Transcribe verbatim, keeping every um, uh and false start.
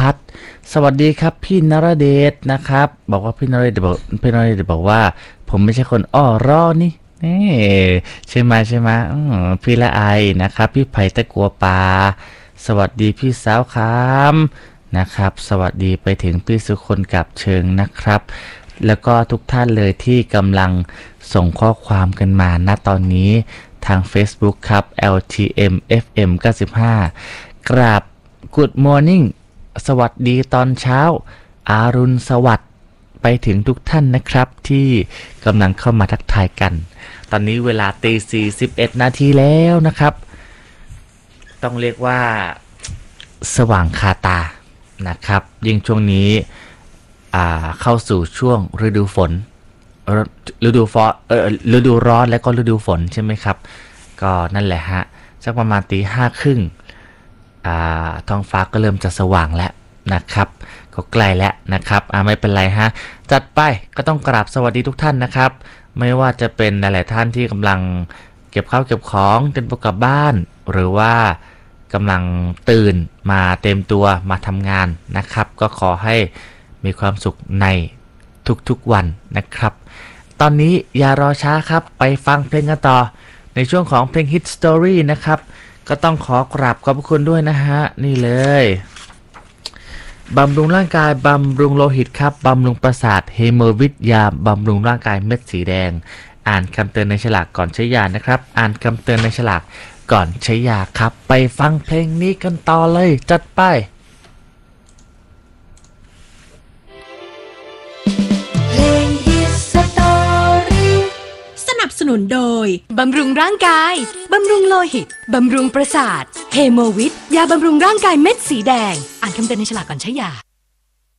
พัฒน์สวัสดีครับพี่นรเดชนะครับบอกว่าพี่นรเดชบอกพี่นรเดชบอกว่าผมไม่ใช่คนอ้อร้อนี่นี่ใช่ไหมใช่ไหมอืมพี่ละไอนะครับพี่ไผ่ตะกัวปลาสวัสดีพี่สาวคำนะครับสวัสดีไปถึงพี่สุคนกับเชิงนะครับแล้วก็ทุกท่านเลยที่กำลังส่งข้อความกันมาณตอนนี้ทาง Facebook ครับ แอล ที เอ็ม เอฟ เอ็ม เก้าสิบห้ากราบ Good Morning สวัสดีตอนเช้าอารุณสวัสดิ์ไปถึงทุกท่านนะครับที่กำลังเข้ามาทักทายกันตอนนี้เวลาตีสี่สิบเอ็ดนาทีแล้วนะครับต้องเรียกว่าสว่างคาตานะครับยิ่งช่วงนี้เข้าสู่ช่วงฤดูฝนฤดูฟอเออฤดูร้อนและก็ฤดูฝนใช่ไหมครับก็นั่นแหละฮะสักประมาณตีห้าครึ่งท้องฟ้าก็เริ่มจะสว่างแล้วนะครับก็ใกล้แล้วนะครับไม่เป็นไรฮะจัดไปก็ต้องกราบสวัสดีทุกท่านนะครับไม่ว่าจะเป็นหลายๆท่านที่กำลังเก็บข้าวเก็บของเตรียมตัวกลับบ้านหรือว่ากำลังตื่นมาเต็มตัวมาทำงานนะครับก็ขอให้มีความสุขในทุกๆวันนะครับตอนนี้อย่ารอช้าครับไปฟังเพลงกันต่อในช่วงของเพลง Hit Story นะครับก็ต้องขอกราบขอบคุณด้วยนะฮะนี่เลยบำรุงร่างกายบำรุงโลหิตครับบำรุงประสาทเฮโมวิทยาบำรุงร่างกายเม็ดสีแดงอ่านคำเตือนในฉลากก่อนใช้ยานะครับอ่านคำเตือนในฉลากก่อนใช้ยาครับไปฟังเพลงนี้กันต่อเลยจัดไปสนุนโดยบำรุงร่างกายบำรุงโลหิตบำรุงประสาทเฮโมวิทยาบำรุงร่างกายเม็ดสีแดงอ่านคำเตือนในฉลากก่อนใช้ยา